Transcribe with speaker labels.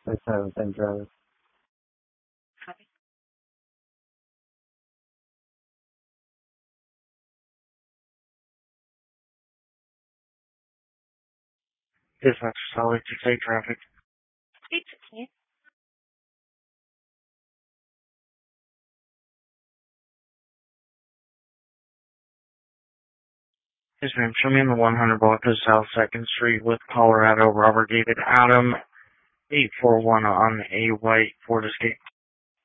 Speaker 1: Yes, ma'am. Thank you. Dispatch, solid to say traffic. Yes, ma'am. Show me in the 100 block of South 2nd Street with Colorado, Robert David Adam, 841 on a white Ford Escape.